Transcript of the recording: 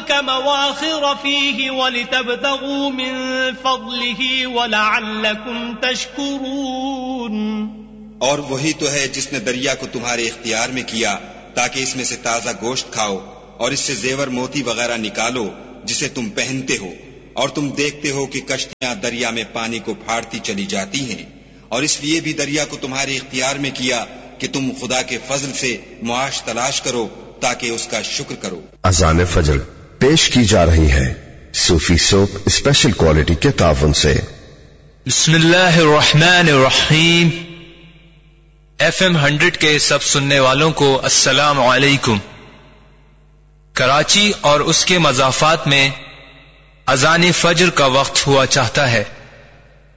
मवाखिर फीहि वलितब्तगू मिन फज़लिहि वलअल्लकुम तशकुरून। और वही तो है जिसने दरिया को तुम्हारे इख्तियार में किया ताकि इसमें से ताजा गोश्त खाओ और इससे जेवर मोती वगैरह निकालो जिसे तुम पहनते हो, और तुम देखते हो कि कश्तियां दरिया में पानी को फाड़ती चली जाती हैं, और इसलिए भी दरिया को तुम्हारे इख्तियार में किया कि तुम खुदा के फजल से मुआश तलाश करो ताकि उसका शुक्र करो। अज़ान फजर पेश की जा रही है सूफी सोप स्पेशल क्वालिटी के तावन से। बिस्मिल्लाहिर्रहमानिर्रहीम। FM 100 के सब सुनने वालों को अस्सलाम वालेकुम। कराची और उसके मज़ाफ़ात में अज़ान फजर का वक्त हुआ चाहता है।